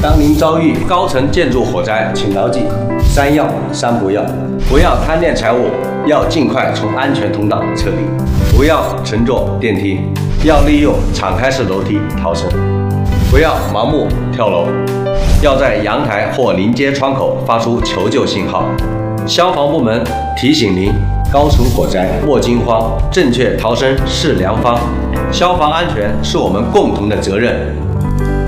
当您遭遇高层建筑火灾，请牢记3要3不要：不要贪恋财物，要尽快从安全通道撤离；不要乘坐电梯，要利用敞开式楼梯逃生；不要盲目跳楼，要在阳台或临街窗口发出求救信号。消防部门提醒您：高层火灾莫惊慌，正确逃生是良方。消防安全是我们共同的责任。